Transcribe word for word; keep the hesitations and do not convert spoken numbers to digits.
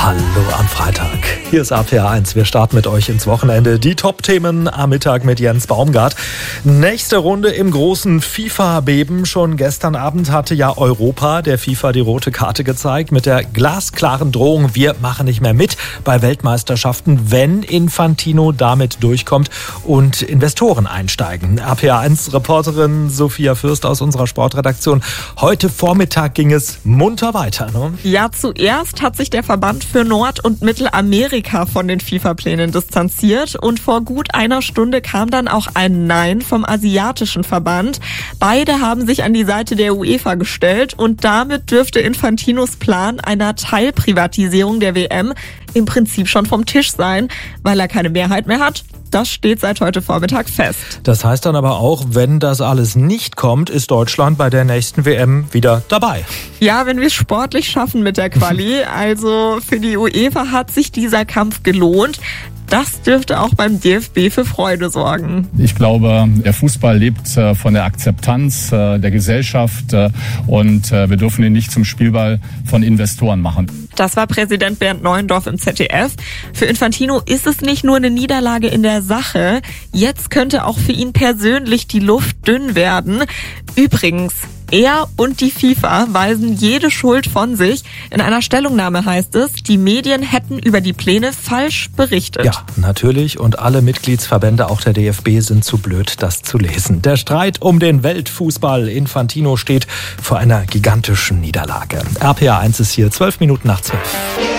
Hallo am Freitag. Hier ist A P R eins. Wir starten mit euch ins Wochenende. Die Top-Themen am Mittag mit Jens Baumgart. Nächste Runde im großen FIFA-Beben. Schon gestern Abend hatte ja Europa der FIFA die rote Karte gezeigt mit der glasklaren Drohung, wir machen nicht mehr mit bei Weltmeisterschaften, wenn Infantino damit durchkommt und Investoren einsteigen. A P R eins-Reporterin Sophia Fürst aus unserer Sportredaktion. Heute Vormittag ging es munter weiter, ne? Ja, zuerst hat sich der Verband für Nord- und Mittelamerika von den FIFA-Plänen distanziert und vor gut einer Stunde kam dann auch ein Nein vom asiatischen Verband. Beide haben sich an die Seite der UEFA gestellt und damit dürfte Infantinos Plan einer Teilprivatisierung der W M im Prinzip schon vom Tisch sein, weil er keine Mehrheit mehr hat. Das steht seit heute Vormittag fest. Das heißt dann aber auch, wenn das alles nicht kommt, ist Deutschland bei der nächsten W M wieder dabei. Ja, wenn wir es sportlich schaffen mit der Quali. Also für die UEFA hat sich dieser Kampf gelohnt. Das dürfte auch beim D F B für Freude sorgen. Ich glaube, der Fußball lebt von der Akzeptanz der Gesellschaft und wir dürfen ihn nicht zum Spielball von Investoren machen. Das war Präsident Bernd Neuendorf im Z D F. Für Infantino ist es nicht nur eine Niederlage in der Sache. Jetzt könnte auch für ihn persönlich die Luft dünn werden. Übrigens, er und die FIFA weisen jede Schuld von sich. In einer Stellungnahme heißt es, die Medien hätten über die Pläne falsch berichtet. Ja, natürlich. Und alle Mitgliedsverbände, auch der D F B, sind zu blöd, das zu lesen. Der Streit um den Weltfußball. Infantino steht vor einer gigantischen Niederlage. R P R eins ist hier, zwölf Minuten nach zwölf.